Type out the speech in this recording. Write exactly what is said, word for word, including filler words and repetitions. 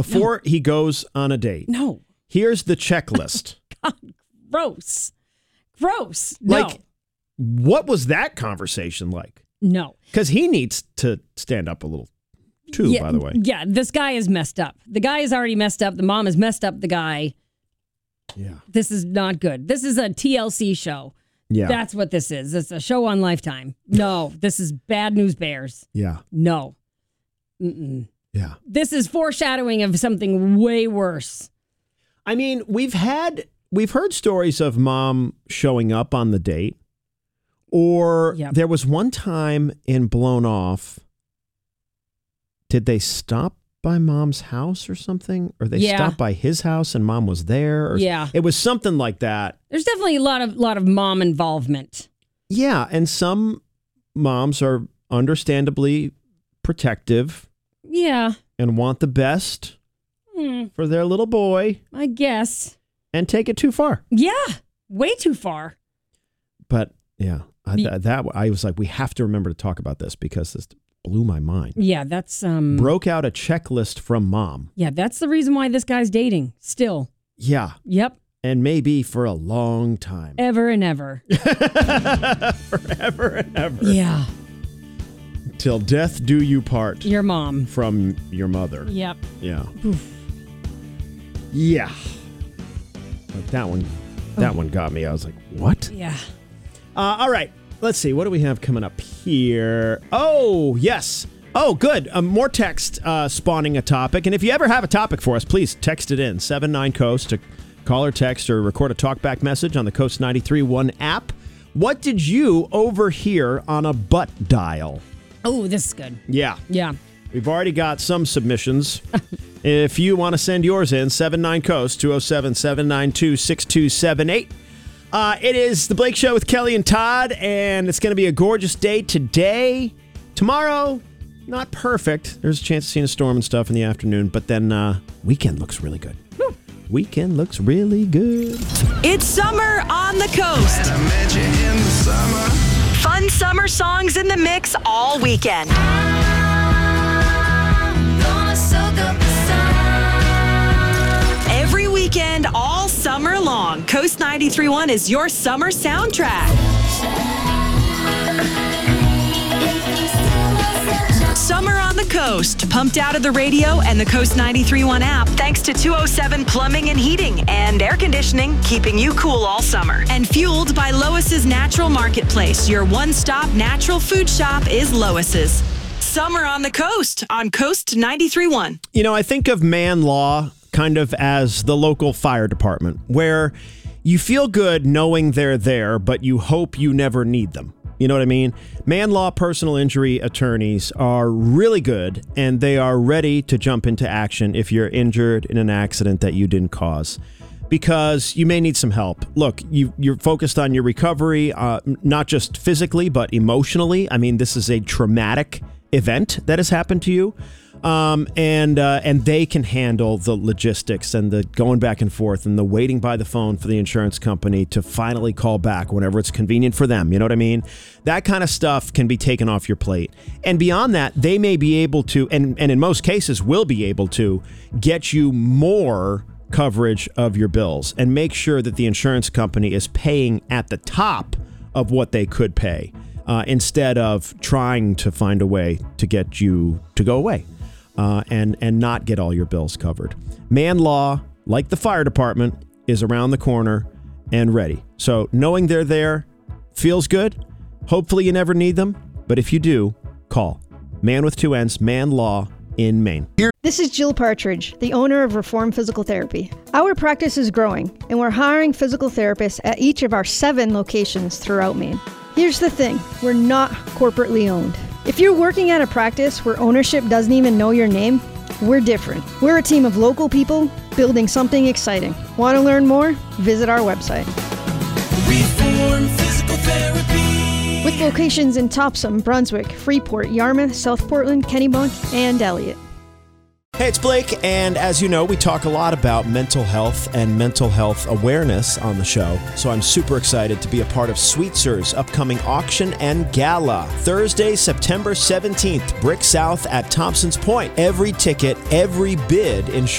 before no. he goes on a date. No. Here's the checklist. God, gross. Gross. No. Like, what was that conversation like? No. Because he needs to stand up a little, too, yeah, by the way. Yeah, this guy is messed up. The guy is already messed up. The mom has messed up the guy. Yeah. This is not good. This is a T L C show. Yeah. That's what this is. It's a show on Lifetime. No, this is Bad News Bears. Yeah. No. Mm-mm. Yeah. This is foreshadowing of something way worse. I mean, we've had, we've heard stories of mom showing up on the date. Or yep. there was one time in Blown Off, did they stop by mom's house or something? Or they yeah. stopped by his house and mom was there? Or yeah. It was something like that. There's definitely a lot of lot of mom involvement. Yeah, and some moms are understandably protective. Yeah. And want the best mm. for their little boy. I guess. And take it too far. Yeah, way too far. But yeah. I, th- that I was like, we have to remember to talk about this because this blew my mind. Yeah, that's um broke out a checklist from mom. Yeah, that's the reason why this guy's dating still. Yeah. Yep. And maybe for a long time. Ever and ever. Forever and ever. Yeah. Till death do you part. Your mom. From your mother. Yep. Yeah. Oof. Yeah. But that one, that oh. one got me. I was like, what? Yeah. Uh, all right. Let's see. What do we have coming up here? Oh, yes. Oh, good. Uh, more text uh, spawning a topic. And if you ever have a topic for us, please text it in. seven nine Coast to call or text or record a talkback message on the Coast ninety-three point one app. What did you overhear on a butt dial? Oh, this is good. Yeah. Yeah. We've already got some submissions. If you want to send yours in, seven nine Coast, two oh seven, seven nine two, six two seven eight. Uh, it is the Blake Show with Kelly and Todd, and it's going to be a gorgeous day today. Tomorrow, not perfect. There's a chance of seeing a storm and stuff in the afternoon, but then uh, weekend looks really good. Woo. Weekend looks really good. It's summer on the coast. And I met you in the summer. Fun summer songs in the mix all weekend. I'm gonna soak up the sun. Every weekend, all summer long, Coast ninety-three point one is your summer soundtrack. Summer on the Coast, pumped out of the radio and the Coast ninety-three point one app, thanks to two oh seven Plumbing and Heating and Air Conditioning, keeping you cool all summer. And fueled by Lois's Natural Marketplace, your one-stop natural food shop is Lois's. Summer on the Coast on Coast ninety-three point one. You know, I think of Man Law kind of as the local fire department, where you feel good knowing they're there, but you hope you never need them. You know what I mean? Man Law personal injury attorneys are really good, and they are ready to jump into action if you're injured in an accident that you didn't cause, because you may need some help. Look, you, you're focused on your recovery, uh, not just physically, but emotionally. I mean, this is a traumatic event that has happened to you. Um, and uh, and they can handle the logistics and the going back and forth and the waiting by the phone for the insurance company to finally call back whenever it's convenient for them. You know what I mean? That kind of stuff can be taken off your plate. And beyond that, they may be able to, and, and in most cases will be able to, get you more coverage of your bills and make sure that the insurance company is paying at the top of what they could pay, uh, instead of trying to find a way to get you to go away. Uh, and, and not get all your bills covered. Man Law, like the fire department, is around the corner and ready. So knowing they're there feels good. Hopefully you never need them. But if you do, call. Man with two N's, Man Law in Maine. This is Jill Partridge, the owner of Reform Physical Therapy. Our practice is growing, and we're hiring physical therapists at each of our seven locations throughout Maine. Here's the thing, we're not corporately owned. If you're working at a practice where ownership doesn't even know your name, we're different. We're a team of local people building something exciting. Want to learn more? Visit our website. Reform Physical Therapy. With locations in Topsom, Brunswick, Freeport, Yarmouth, South Portland, Kennebunk, and Elliott. Hey, it's Blake, and as you know, we talk a lot about mental health and mental health awareness on the show, so I'm super excited to be a part of Sweetzer's upcoming auction and gala. Thursday, September seventeenth, Brick South at Thompson's Point. Every ticket, every bid ensures